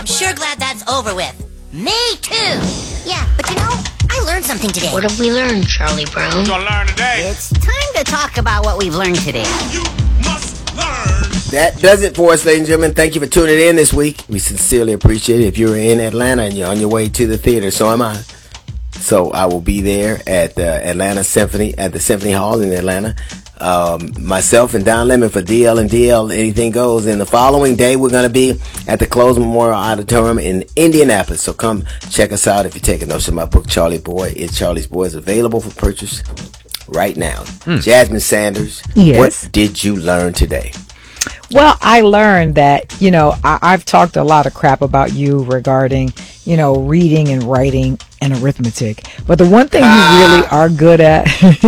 sure glad that's over with. Me too. Yeah, but you know, I learned something today. What have we learned, Charlie Brown? What you gonna learn today? It's time to talk about what we've learned today. You must learn. That does it for us, ladies and gentlemen. Thank you for tuning in this week. We sincerely appreciate it. If you're in Atlanta and you're on your way to the theater, so am I. So I will be there at the Atlanta Symphony, at the Symphony Hall in Atlanta. Myself and Don Lemon for DL and DL Anything Goes. And the following day, we're going to be at the Close Memorial Auditorium in Indianapolis. So come check us out if you're taking notes of my book, Charlie Boy. Charlie's Boy is available for purchase right now. Jasmine Sanders, Yes. What did you learn today? Well, I learned that, I've talked a lot of crap about you regarding, reading and writing and arithmetic. But the one thing you really are good at,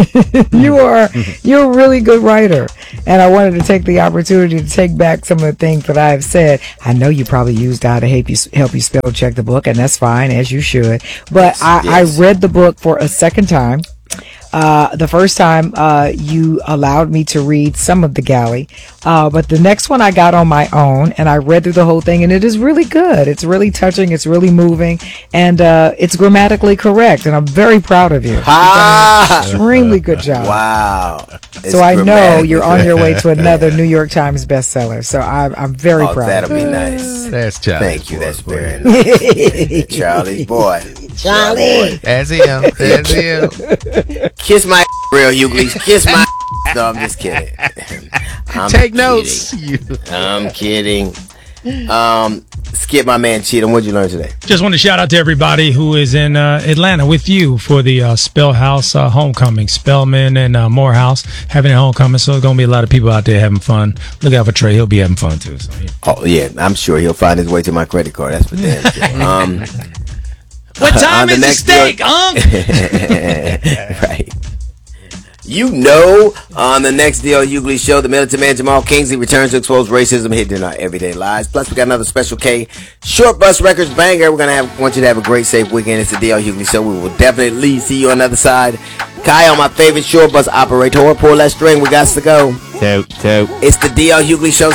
you're a really good writer. And I wanted to take the opportunity to take back some of the things that I've said. I know you probably used how to help you spell check the book, and that's fine, as you should. But I read the book for a second time. The first time you allowed me to read some of The Galley, but the next one I got on my own and I read through the whole thing, and it is really good. It's really touching. It's really moving, and it's grammatically correct. And I'm very proud of you. You've done an extremely good job. Wow. So I know you're on your way to another New York Times bestseller. So I'm very proud. That'll of you. be nice. That's Charlie. Thank you. That's very nice. Charlie's Boy. Charlie. That's him. That's him. Kiss my real Hughley's. Kiss my. No, I'm just kidding. Take notes. I'm kidding. Skip, my man Cheatham, what'd you learn today? Just want to shout out to everybody who is in Atlanta with you for the Spellhouse homecoming. Spellman and Morehouse having a homecoming, so there's going to be a lot of people out there having fun. Look out for Trey. He'll be having fun, too. So, yeah. Oh, yeah. I'm sure he'll find his way to my credit card. That's for damn sure. What time is the steak, Right. On the next DL Hughley show, the militant man Jamal Kingsley returns to expose racism hidden in our everyday lives. Plus, we got another Special K Short Bus Records banger. Want you to have a great, safe weekend. It's the DL Hughley show. We will definitely see you on the other side. Kyle, my favorite short bus operator, pull that string. We got to go. Tote. It's the DL Hughley show.